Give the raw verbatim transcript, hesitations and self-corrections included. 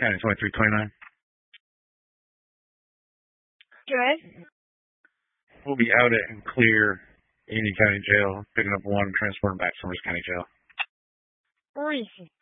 County twenty-three twenty-nine. Good. We'll be out at and clear Union County Jail, picking up one, transporting back to Summers County Jail. Reese.